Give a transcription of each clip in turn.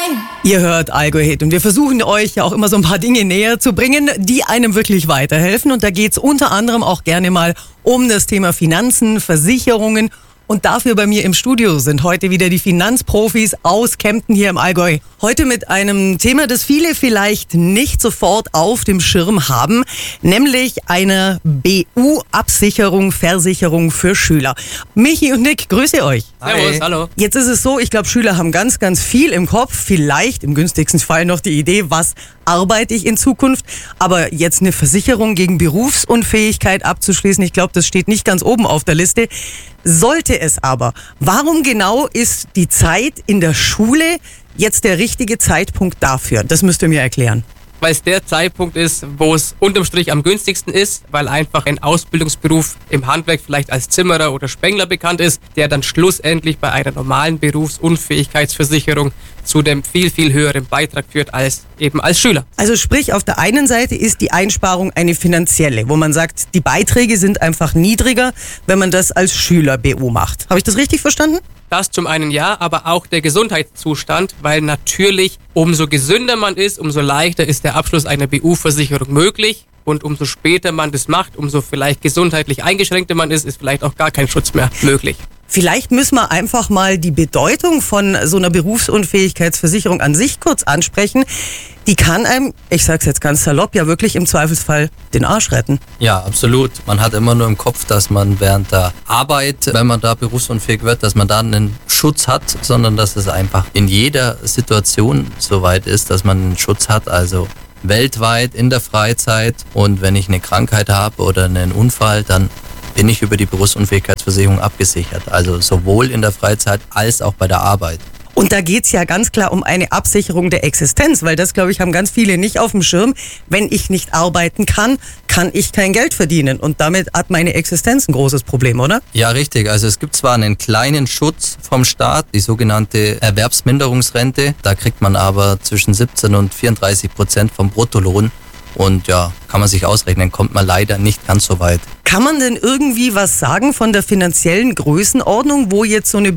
Ihr hört Allgäu Hit und wir versuchen euch ja auch immer so ein paar Dinge näher zu bringen, die einem wirklich weiterhelfen. Und da geht's unter anderem auch gerne mal um das Thema Finanzen, Versicherungen. Und dafür bei mir im Studio sind heute wieder die Finanzprofis aus Kempten hier im Allgäu. Heute mit einem Thema, das viele vielleicht nicht sofort auf dem Schirm haben, nämlich eine BU-Absicherung, Versicherung für Schüler. Michi und Nick, grüße euch. Servus, hallo. Jetzt ist es so, ich glaube, Schüler haben ganz, ganz viel im Kopf. Vielleicht im günstigsten Fall noch die Idee, was arbeite ich in Zukunft. Aber jetzt eine Versicherung gegen Berufsunfähigkeit abzuschließen, ich glaube, das steht nicht ganz oben auf der Liste. Sollte es aber. Warum genau ist die Zeit in der Schule jetzt der richtige Zeitpunkt dafür? Das müsst ihr mir erklären. Weil es der Zeitpunkt ist, wo es unterm Strich am günstigsten ist, weil einfach ein Ausbildungsberuf im Handwerk vielleicht als Zimmerer oder Spengler bekannt ist, der dann schlussendlich bei einer normalen Berufsunfähigkeitsversicherung zu dem viel, viel höheren Beitrag führt als eben als Schüler. Also sprich, auf der einen Seite ist die Einsparung eine finanzielle, wo man sagt, die Beiträge sind einfach niedriger, wenn man das als Schüler BU macht. Habe ich das richtig verstanden? Das zum einen ja, aber auch der Gesundheitszustand, weil natürlich umso gesünder man ist, umso leichter ist der Abschluss einer BU-Versicherung möglich. Und umso später man das macht, umso vielleicht gesundheitlich eingeschränkter man ist vielleicht auch gar kein Schutz mehr möglich. Vielleicht müssen wir einfach mal die Bedeutung von so einer Berufsunfähigkeitsversicherung an sich kurz ansprechen. Die kann einem, ich sag's jetzt ganz salopp, ja wirklich im Zweifelsfall den Arsch retten. Ja, absolut. Man hat immer nur im Kopf, dass man während der Arbeit, wenn man da berufsunfähig wird, dass man da einen Schutz hat, sondern dass es einfach in jeder Situation so weit ist, dass man einen Schutz hat, also weltweit in der Freizeit. Und wenn ich eine Krankheit habe oder einen Unfall, dann bin ich über die Berufsunfähigkeitsversicherung abgesichert. Also sowohl in der Freizeit als auch bei der Arbeit. Und da geht's ja ganz klar um eine Absicherung der Existenz, weil das, glaube ich, haben ganz viele nicht auf dem Schirm. Wenn ich nicht arbeiten kann, kann ich kein Geld verdienen. Und damit hat meine Existenz ein großes Problem, oder? Ja, richtig. Also es gibt zwar einen kleinen Schutz vom Staat, die sogenannte Erwerbsminderungsrente. Da kriegt man aber zwischen 17 und 34% vom Bruttolohn. Und ja, kann man sich ausrechnen, kommt man leider nicht ganz so weit. Kann man denn irgendwie was sagen von der finanziellen Größenordnung, wo jetzt so eine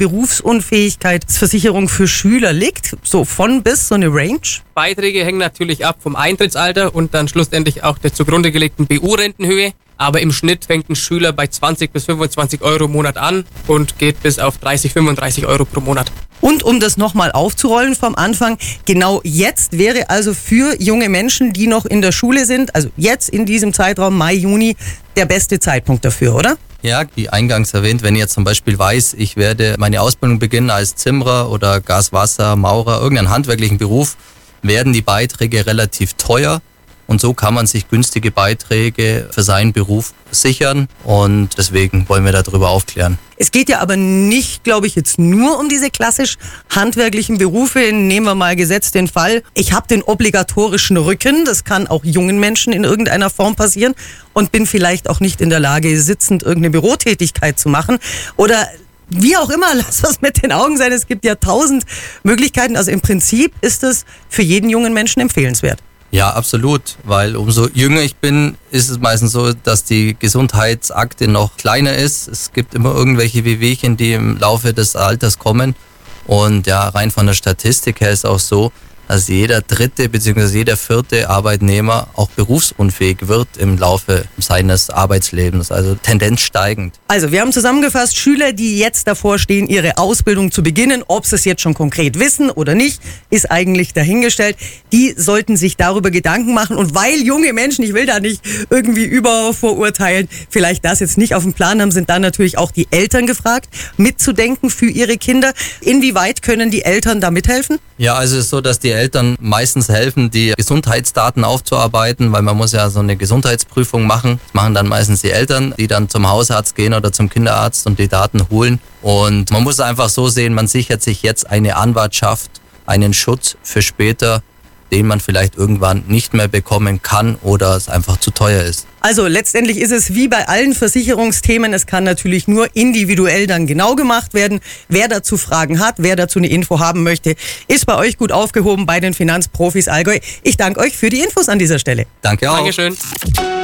Berufsunfähigkeitsversicherung für Schüler liegt? So von bis, so eine Range? Beiträge hängen natürlich ab vom Eintrittsalter und dann schlussendlich auch der zugrunde gelegten BU-Rentenhöhe. Aber im Schnitt fängt ein Schüler bei 20 bis 25 Euro im Monat an und geht bis auf 30, 35 Euro pro Monat. Und um das nochmal aufzurollen vom Anfang, genau jetzt wäre also für junge Menschen, die noch in der Schule sind, also jetzt in diesem Zeitraum Mai, Juni, der beste Zeitpunkt dafür, oder? Ja, wie eingangs erwähnt, wenn ich jetzt zum Beispiel weiß, ich werde meine Ausbildung beginnen als Zimmerer oder Gaswasser, Maurer, irgendeinen handwerklichen Beruf, werden die Beiträge relativ teuer. Und so kann man sich günstige Beiträge für seinen Beruf sichern und deswegen wollen wir darüber aufklären. Es geht ja aber nicht, glaube ich, jetzt nur um diese klassisch handwerklichen Berufe. Nehmen wir mal gesetzt den Fall, ich habe den obligatorischen Rücken, das kann auch jungen Menschen in irgendeiner Form passieren und bin vielleicht auch nicht in der Lage, sitzend irgendeine Bürotätigkeit zu machen oder wie auch immer, lass was mit den Augen sein. Es gibt ja 1000 Möglichkeiten. Also im Prinzip ist es für jeden jungen Menschen empfehlenswert. Ja, absolut, weil umso jünger ich bin, ist es meistens so, dass die Gesundheitsakte noch kleiner ist. Es gibt immer irgendwelche Wehwehchen, die im Laufe des Alters kommen. Und ja, rein von der Statistik her ist auch so, dass jeder dritte bzw. jeder vierte Arbeitnehmer auch berufsunfähig wird im Laufe seines Arbeitslebens, also Tendenz steigend. Also wir haben zusammengefasst, Schüler, die jetzt davor stehen, ihre Ausbildung zu beginnen, ob sie es jetzt schon konkret wissen oder nicht, ist eigentlich dahingestellt. Die sollten sich darüber Gedanken machen und weil junge Menschen, ich will da nicht irgendwie übervorurteilen, vielleicht das jetzt nicht auf dem Plan haben, sind dann natürlich auch die Eltern gefragt, mitzudenken für ihre Kinder. Inwieweit können die Eltern da mithelfen? Ja, also es ist so, dass die Eltern meistens helfen, die Gesundheitsdaten aufzuarbeiten, weil man muss ja so eine Gesundheitsprüfung machen. Das machen dann meistens die Eltern, die dann zum Hausarzt gehen oder zum Kinderarzt und die Daten holen. Und man muss es einfach so sehen, man sichert sich jetzt eine Anwartschaft, einen Schutz für später, den man vielleicht irgendwann nicht mehr bekommen kann oder es einfach zu teuer ist. Also letztendlich ist es wie bei allen Versicherungsthemen, es kann natürlich nur individuell dann genau gemacht werden. Wer dazu Fragen hat, wer dazu eine Info haben möchte, ist bei euch gut aufgehoben bei den Finanzprofis Allgäu. Ich danke euch für die Infos an dieser Stelle. Danke auch. Dankeschön.